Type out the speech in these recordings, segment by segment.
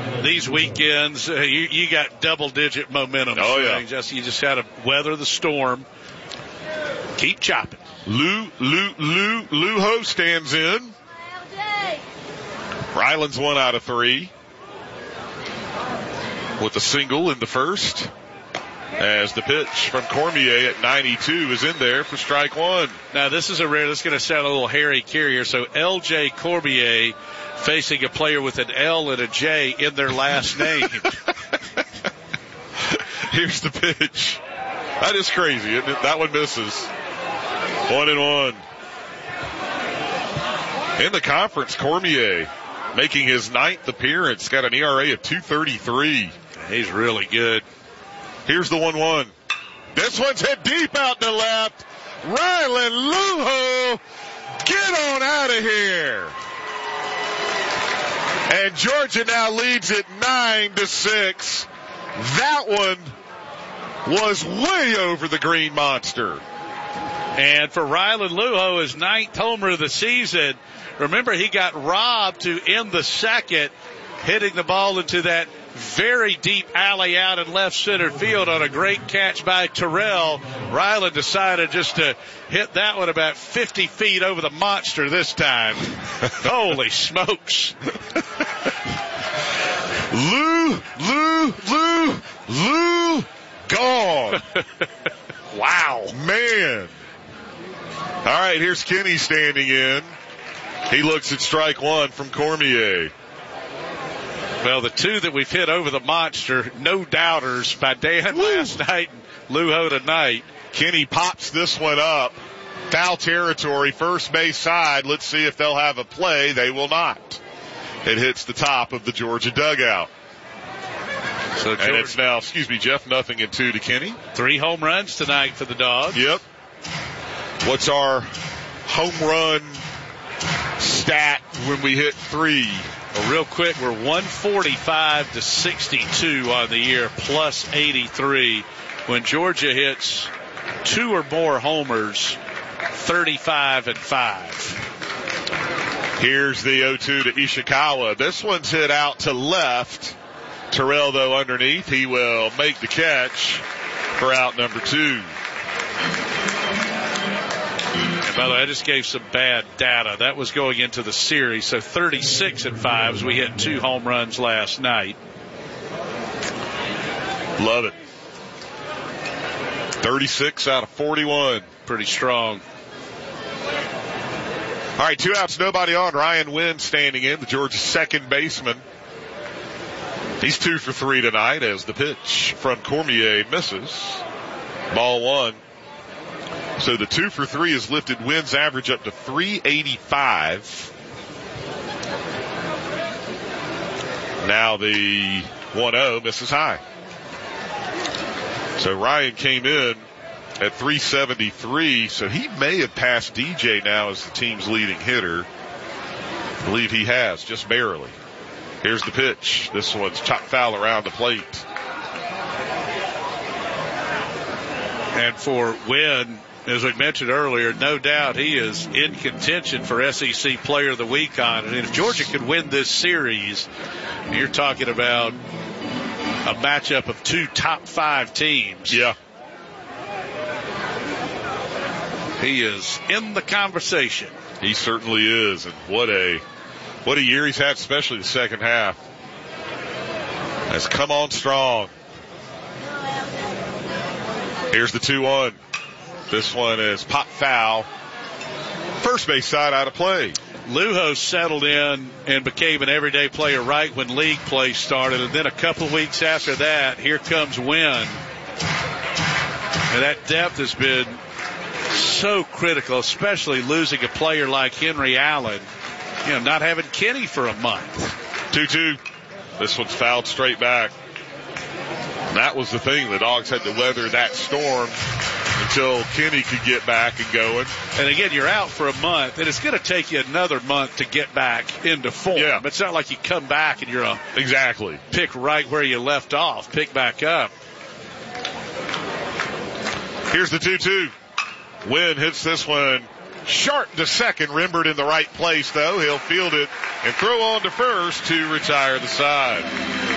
these weekends, you got double-digit momentum. Oh, yeah. You just got to weather the storm. Keep chopping. Luho stands in. Ryland's 1 out of 3 with a single in the first, as the pitch from Cormier at 92 is in there for strike one. Now, this is this is going to sound a little Harry Carrier. So L.J. Cormier facing a player with an L and a J in their last name. Here's the pitch. That is crazy, isn't it? That one misses. 1-1. In the conference, Cormier making his 9th appearance. Got an ERA of 2.33. He's really good. Here's the 1-1. This one's hit deep out to left. Ryland Luho, get on out of here. And Georgia now leads it 9-6. That one was way over the Green Monster. And for Ryland Luho, his 9th homer of the season. Remember, he got robbed to end the second, hitting the ball into that very deep alley out in left center field on a great catch by Terrell. Ryland decided just to hit that one about 50 feet over the monster this time. Holy smokes. Lou, gone. Wow. Man. All right, here's Kenny standing in. He looks at strike one from Cormier. Well, the two that we've hit over the monster, no doubters, by Dan last night and Luho tonight. Kenny pops this one up. Foul territory, first base side. Let's see if they'll have a play. They will not. It hits the top of the Georgia dugout. So and it's now, Jeff, 0-2 to Kenny. 3 home runs tonight for the Dogs. Yep. What's our home run stat when we hit 3? Well, real quick, we're 145 to 62 on the year, plus 83. When Georgia hits 2 or more homers, 35-5. Here's the 0-2 to Ishikawa. This one's hit out to left. Terrell, though, underneath. He will make the catch for out number 2. And by the way, I just gave some bad data. That was going into the series. So 36-5 as we hit 2 home runs last night. Love it. 36 out of 41. Pretty strong. All right, 2 outs, nobody on. Ryan Wynn standing in, the Georgia second baseman. He's 2 for 3 tonight as the pitch from Cormier misses. Ball 1. So the 2 for 3 has lifted Wynn's average up to 385. Now the 1-0 misses high. So Ryan came in at 373, so he may have passed DJ now as the team's leading hitter. I believe he has, just barely. Here's the pitch. This one's chopped foul around the plate. And for Wynn, as we mentioned earlier, no doubt he is in contention for SEC Player of the Week on it. And if Georgia could win this series, you're talking about a matchup of 2 top 5 teams. Yeah. He is in the conversation. He certainly is. And what a year he's had, especially the second half. Has come on strong. Here's the 2-1. This one is pop foul. First base side out of play. Luho settled in and became an everyday player right when league play started. And then a couple of weeks after that, here comes Wynn. And that depth has been so critical, especially losing a player like Henry Allen. You know, not having Kenny for a month. 2-2. This one's fouled straight back. And that was the thing. The Dogs had to weather that storm until Kenny could get back and going. And again, you're out for a month, and it's going to take you another month to get back into form. Yeah. It's not like you come back and you're exactly pick right where you left off, pick back up. Here's the 2-2. Wynn hits this one sharp to second. Rembert in the right place, though. He'll field it and throw on to first to retire the side.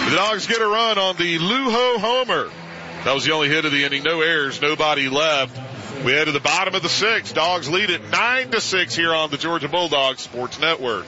The Dogs get a run on the Lujo homer. That was the only hit of the inning. No errors, nobody left. We head to the bottom of the sixth. Dogs lead it 9-6 here on the Georgia Bulldogs Sports Network.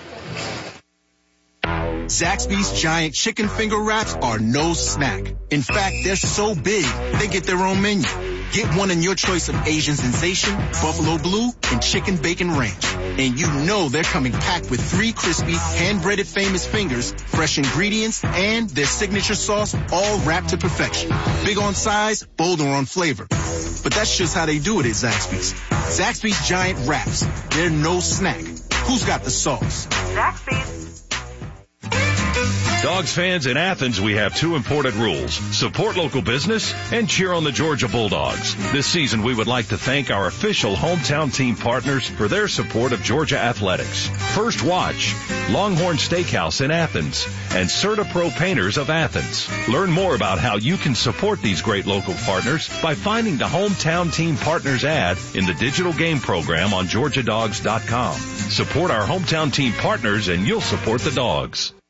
Zaxby's giant chicken finger wraps are no snack. In fact, they're so big, they get their own menu. Get one in your choice of Asian sensation, buffalo blue, and chicken bacon ranch. And you know they're coming packed with 3 crispy, hand-breaded famous fingers, fresh ingredients, and their signature sauce, all wrapped to perfection. Big on size, bolder on flavor. But that's just how they do it at Zaxby's. Zaxby's giant wraps. They're no snack. Who's got the sauce? Zaxby's. Dogs fans in Athens, we have 2 important rules. Support local business and cheer on the Georgia Bulldogs. This season, we would like to thank our official hometown team partners for their support of Georgia athletics. First Watch, Longhorn Steakhouse in Athens, and CertaPro Painters of Athens. Learn more about how you can support these great local partners by finding the Hometown Team Partners ad in the digital game program on GeorgiaDogs.com. Support our hometown team partners and you'll support the Dogs.